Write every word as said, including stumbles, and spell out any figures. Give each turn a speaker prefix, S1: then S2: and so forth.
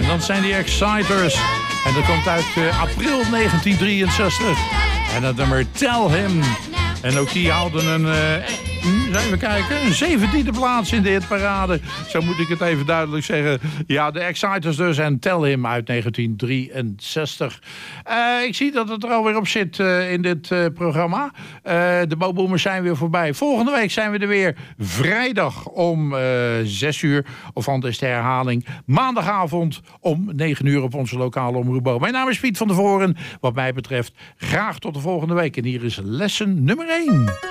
S1: dat zijn die Exciters. En dat komt uit uh, april negentien drieënzestig. En dat nummer Tell Him. En ook die houden een, uh, even kijken, een zeventiende plaats in de hitparade. Zo moet ik het even duidelijk zeggen. Ja, de Exciters dus en Tell Him uit negentien drieënzestig. Uh, ik zie dat het er alweer op zit uh, in dit uh, programma. Uh, de Boboomers zijn weer voorbij. Volgende week zijn we er weer vrijdag om uh, zes uur. Of anders de herhaling maandagavond om negen uur op onze lokale omroep. Mijn naam is Piet van der Voren. Wat mij betreft graag tot de volgende week. En hier is lessen nummer één.